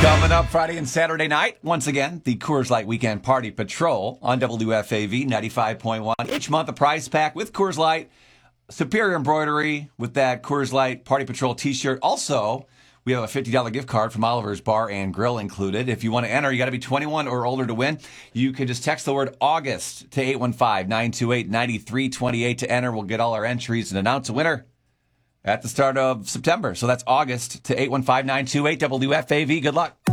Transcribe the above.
Coming up Friday and Saturday night, once again, the Coors Light Weekend Party Patrol on WFAV 95.1. Each month, a prize pack with Coors Light, superior embroidery with that Coors Light Party Patrol t-shirt. Also, we have a $50 gift card from Oliver's Bar and Grill included. If you want to enter, you got to be 21 or older to win. You can just text the word August to 815-928-9328 to enter. We'll get all our entries and announce a winner at the start of September. So that's August to 815-928-WFAV. Good luck.